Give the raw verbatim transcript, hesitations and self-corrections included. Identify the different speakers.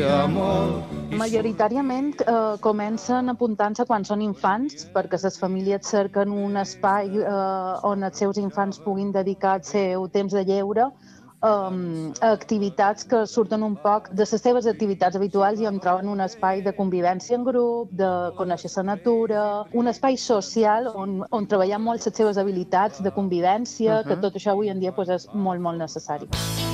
Speaker 1: dia molt.
Speaker 2: Majoritàriament eh, comencen apuntant-se quan són infants, perquè les famílies cerquen un espai eh, on els seus infants puguin dedicar el seu temps de lleure um, a activitats que surten un poc de les seves activitats habituals i on troben un espai de convivència en grup, de conèixer la natura, un espai social on, on treballar molt les seves habilitats de convivència, uh -huh. que tot això avui en dia pues, és molt, molt necessari.